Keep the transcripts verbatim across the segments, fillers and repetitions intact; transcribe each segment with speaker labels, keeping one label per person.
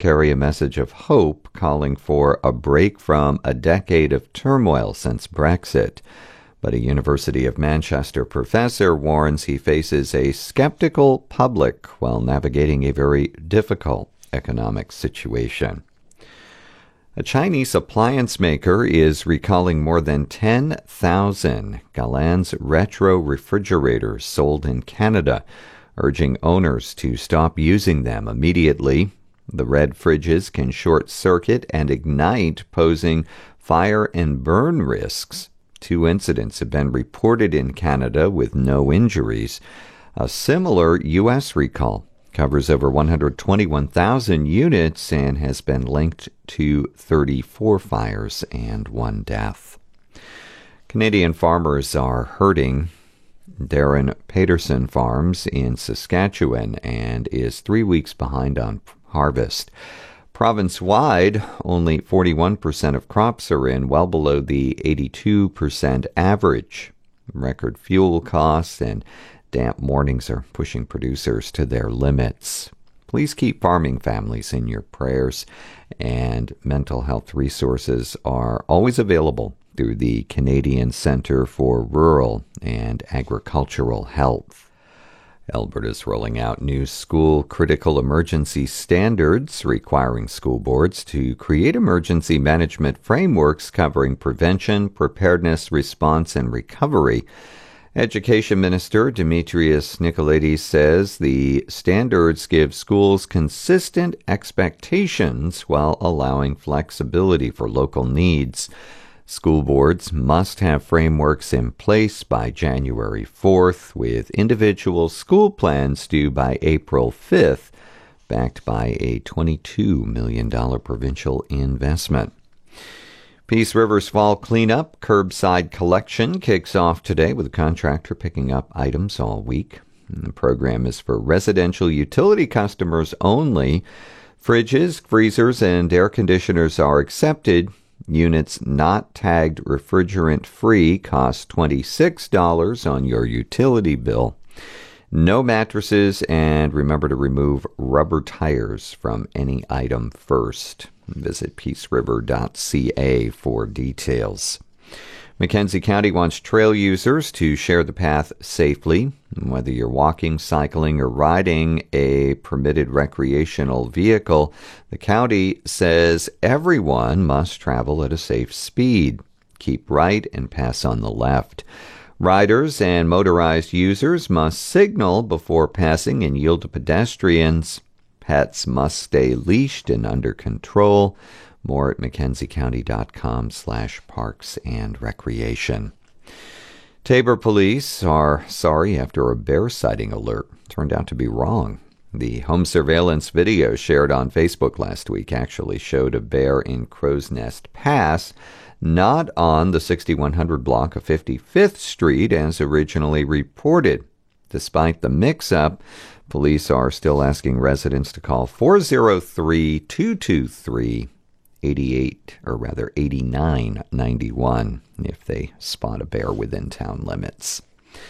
Speaker 1: carry a message of hope, calling for a break from a decade of turmoil since Brexit. But a University of Manchester professor warns he faces a skeptical public while navigating a very difficult economic situation. A Chinese appliance maker is recalling more than ten thousand Galans retro refrigerators sold in Canada, urging owners to stop using them immediately. The red fridges can short-circuit and ignite, posing fire and burn risks. Two incidents have been reported in Canada with no injuries. A similar U S recall covers over one hundred twenty-one thousand units and has been linked to thirty-four fires and one death. Canadian farmers are hurting. Darren Paterson farms in Saskatchewan and is three weeks behind on harvest. Province-wide, only forty-one percent of crops are in, well below the eighty-two percent average. Record fuel costs and damp mornings are pushing producers to their limits. Please keep farming families in your prayers, and mental health resources are always available through the Canadian Centre for Rural and Agricultural Health. Alberta's rolling out new school critical emergency standards requiring school boards to create emergency management frameworks covering prevention, preparedness, response, and recovery. Education Minister Demetrius Nicolaides says the standards give schools consistent expectations while allowing flexibility for local needs. School boards must have frameworks in place by January fourth, with individual school plans due by April fifth, backed by a twenty-two million dollars provincial investment. Peace River's fall cleanup curbside collection kicks off today with a contractor picking up items all week. And the program is for residential utility customers only. Fridges, freezers, and air conditioners are accepted. Units not tagged refrigerant-free cost twenty-six dollars on your utility bill. No mattresses, and remember to remove rubber tires from any item first. Visit peace river dot c a for details. Mackenzie County wants trail users to share the path safely. Whether you're walking, cycling, or riding a permitted recreational vehicle, the county says everyone must travel at a safe speed. Keep right and pass on the left. Riders and motorized users must signal before passing and yield to pedestrians. Pets must stay leashed and under control. More at mackenzie county dot com slash parks and recreation. Tabor police are sorry after a bear sighting alert turned out to be wrong. The home surveillance video shared on Facebook last week actually showed a bear in Crow's Nest Pass, not on the sixty-one hundred block of fifty-fifth Street as originally reported. Despite the mix-up, police are still asking residents to call four oh three, two two three, eighty-eight, or rather eighty-nine ninety-one if they spot a bear within town limits.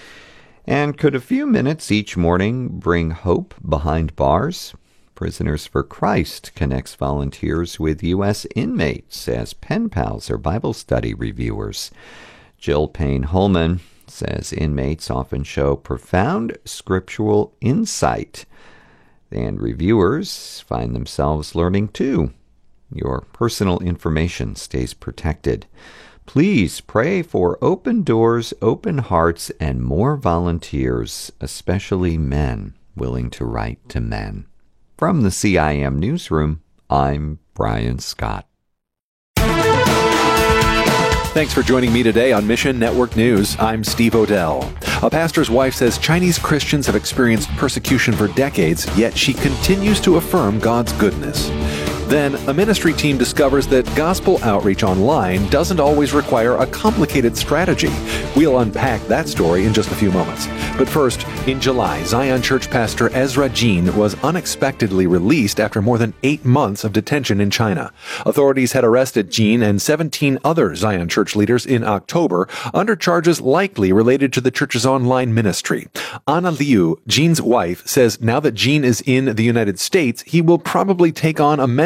Speaker 1: And could a few minutes each morning bring hope behind bars? Prisoners for Christ connects volunteers with U S inmates as pen pals or Bible study reviewers. Jill Payne-Holman says inmates often show profound scriptural insight, and reviewers find themselves learning too. Your personal information stays protected. Please pray for open doors, open hearts, and more volunteers, especially men willing to write to men. From the C I M Newsroom, I'm Brian Scott.
Speaker 2: Thanks for joining me today on Mission Network News. I'm Steve Odell. A pastor's wife says Chinese Christians have experienced persecution for decades, yet she continues to affirm God's goodness. Then, a ministry team discovers that gospel outreach online doesn't always require a complicated strategy. We'll unpack that story in just a few moments. But first, in July, Zion Church pastor Ezra Jean was unexpectedly released after more than eight months of detention in China. Authorities had arrested Jean and seventeen other Zion Church leaders in October under charges likely related to the church's online ministry. Anna Liu, Jean's wife, says now that Jean is in the United States, he will probably take on a